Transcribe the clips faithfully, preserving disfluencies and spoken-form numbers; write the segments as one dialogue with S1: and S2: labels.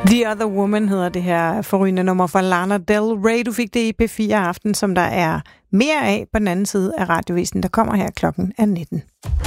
S1: The Other Woman hedder det her forrygende nummer fra Lana Del Rey. Du fik det i P fire Aften, som der er mere af på den anden side af radiovisen, der kommer her klokken er nitten.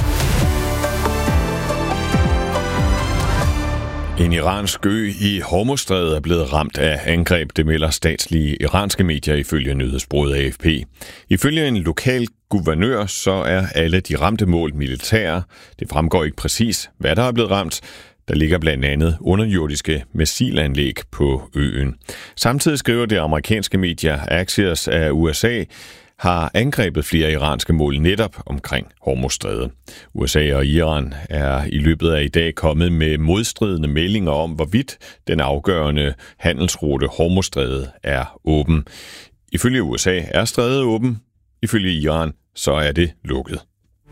S2: En iransk ø i Hormuzstrædet er blevet ramt af angreb, det melder statslige iranske medier ifølge nyhedsbureauet A F P. Ifølge en lokal guvernør, så er alle de ramte mål militære. Det fremgår ikke præcis, hvad der er blevet ramt. Der ligger blandt andet underjordiske missilanlæg på øen. Samtidig skriver det amerikanske medier Axios af U S A, har angrebet flere iranske mål netop omkring Hormuzstrædet. U S A og Iran er i løbet af i dag kommet med modstridende meldinger om, hvorvidt den afgørende handelsrute Hormuzstrædet er åben. Ifølge U S A er strædet åben, ifølge Iran så er det lukket.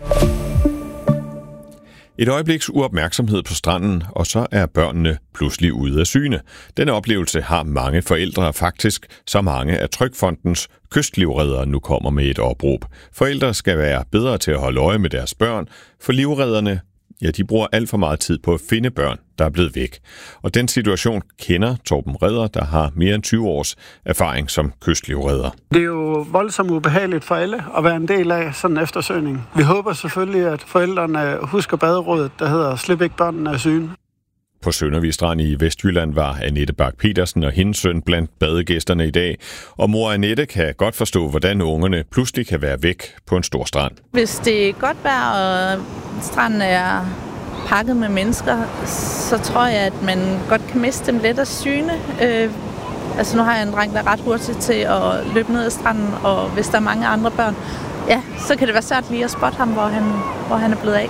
S2: Et øjebliks uopmærksomhed på stranden, og så er børnene pludselig ude af syne. Denne oplevelse har mange forældre, faktisk så mange af Trygfondens kystlivreddere nu kommer med et opråb. Forældre skal være bedre til at holde øje med deres børn, for livredderne, ja, de bruger alt for meget tid på at finde børn, der er blevet væk. Og den situation kender Torben Redder, der har mere end tyve års erfaring som kystlivredder.
S3: Det er jo voldsomt ubehageligt for alle at være en del af sådan en eftersøgning. Vi håber selvfølgelig, at forældrene husker baderådet, der hedder Slip ikke børnene af syne.
S2: På Søndervig Strand i Vestjylland var Annette Bak-Petersen og hendes søn blandt badegæsterne i dag. Og mor Annette kan godt forstå, hvordan ungerne pludselig kan være væk på en stor strand.
S4: Hvis det er godt vejr, og stranden er pakket med mennesker, så tror jeg, at man godt kan miste dem lidt af syne. Øh, altså nu har jeg en dreng, der er ret hurtigt til at løbe ned ad stranden, og hvis der er mange andre børn, ja, så kan det være svært lige at spotte ham, hvor han, hvor han er blevet af.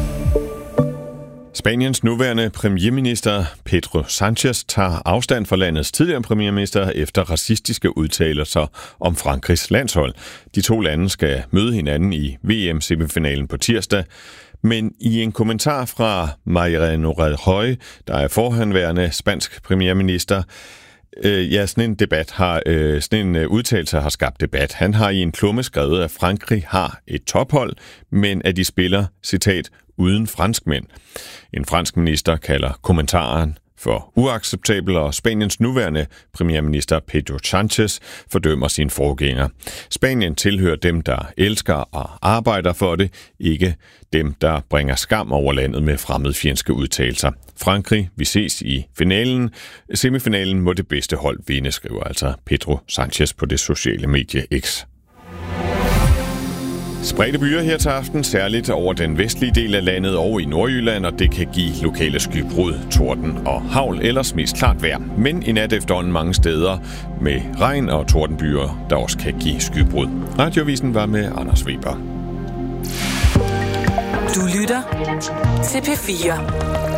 S2: Spaniens nuværende premierminister Pedro Sánchez tager afstand fra landets tidligere premierminister efter racistiske udtalelser om Frankrigs landshold. De to lande skal møde hinanden i V M-semifinalen på tirsdag. Men i en kommentar fra Mariano Rajoy, der er forhenværende spansk premierminister, øh, ja, sådan en debat har, øh, sådan en udtalelse har skabt debat. Han har i en klumme skrevet, at Frankrig har et tophold, men at de spiller, citat, uden franskmænd. En fransk minister kalder kommentaren for uacceptabel, og Spaniens nuværende premierminister Pedro Sánchez fordømmer sin forgænger. Spanien tilhører dem, der elsker og arbejder for det, ikke dem, der bringer skam over landet med fremmedfjendske udtalelser. Frankrig, vi ses i finalen. Semifinalen må det bedste hold vinde, skriver altså Pedro Sánchez på det sociale medie X. Spredte byer her til aften, særligt over den vestlige del af landet og i Nordjylland, og det kan give lokale skybrud, torden og hagl, ellers mest klart vejr. Men i nat efterhånden mange steder med regn og tordenbyer, der også kan give skybrud. Radiovisen var med Anders Weber.
S5: Du lytter til P fire.